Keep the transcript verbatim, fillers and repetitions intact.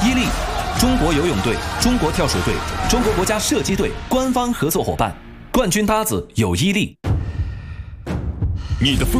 伊利，中国游泳队、中国跳水队、中国国家射击队官方合作伙伴，冠军搭子有伊利。 你的风